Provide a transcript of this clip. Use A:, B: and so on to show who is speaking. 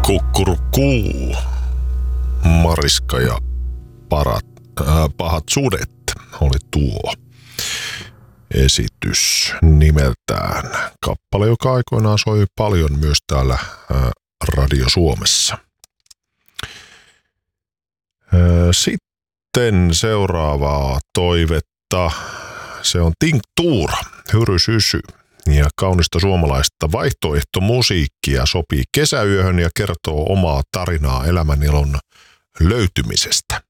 A: Kukkurukuu, Mariska ja pahat sudet oli tuo esitys nimeltään. Kappale, joka aikoinaan soi paljon myös täällä Radio Suomessa. Sitten seuraavaa toivetta. Se on Tinktuura, Hyrysysy. Ja kaunista suomalaista vaihtoehtomusiikkia sopii kesäyöhön ja kertoo omaa tarinaa elämänilon löytymisestä.